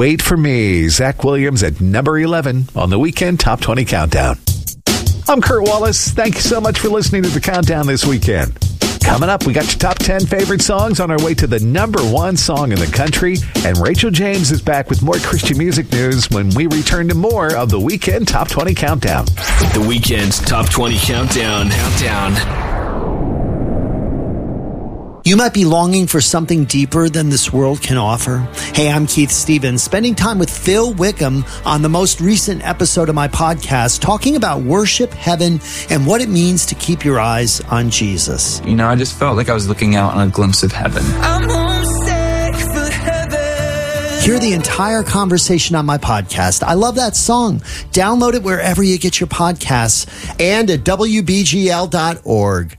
Wait for Me, Zach Williams at number 11 on the Weekend Top 20 Countdown. I'm Kurt Wallace. Thank you so much for listening to the Countdown this weekend. Coming up, we got your top 10 favorite songs on our way to the number 1 song in the country. And Rachel James is back with more Christian music news when we return to more of the Weekend Top 20 Countdown. The Weekend Top 20 Countdown. You might be longing for something deeper than this world can offer. Hey, I'm Keith Stevens, spending time with Phil Wickham on the most recent episode of my podcast, talking about worship, heaven, and what it means to keep your eyes on Jesus. You know, I just felt like I was looking out on a glimpse of heaven. I'm homesick for heaven. Hear the entire conversation on my podcast. I love that song. Download it wherever you get your podcasts and at WBGL.org.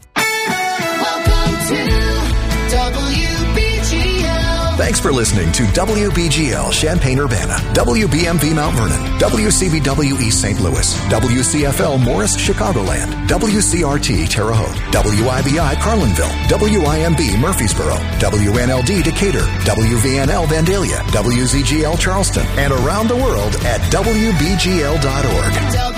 Thanks for listening to WBGL Champaign-Urbana, WBMV Mount Vernon, WCBW East St. Louis, WCFL Morris Chicagoland, WCRT Terre Haute, WIBI Carlinville, WIMB Murfreesboro, WNLD Decatur, WVNL Vandalia, WZGL Charleston, and around the world at WBGL.org.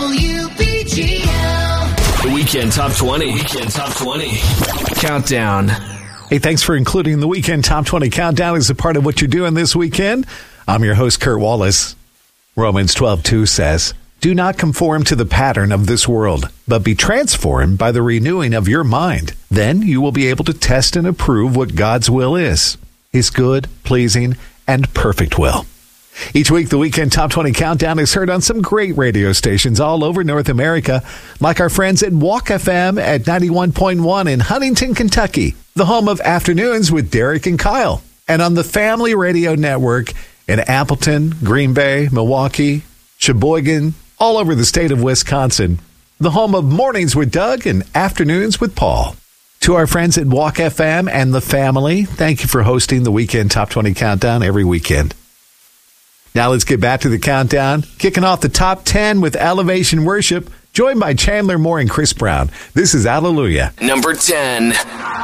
WBGL. The Weekend Top 20. Countdown. Hey, thanks for including the Weekend Top 20 Countdown as a part of what you're doing this weekend. I'm your host, Kurt Wallace. Romans 12:2 says, "Do not conform to the pattern of this world, but be transformed by the renewing of your mind. Then you will be able to test and approve what God's will is, his good, pleasing, and perfect will." Each week, the Weekend Top 20 Countdown is heard on some great radio stations all over North America, like our friends at Walk FM at 91.1 in Huntington, Kentucky, the home of Afternoons with Derek and Kyle, and on the Family Radio Network in Appleton, Green Bay, Milwaukee, Sheboygan, all over the state of Wisconsin, the home of Mornings with Doug and Afternoons with Paul. To our friends at Walk FM and the family, thank you for hosting the Weekend Top 20 Countdown every weekend. Now let's get back to the countdown, kicking off the top 10 with Elevation Worship, joined by Chandler Moore and Chris Brown. This is Hallelujah. Number 10.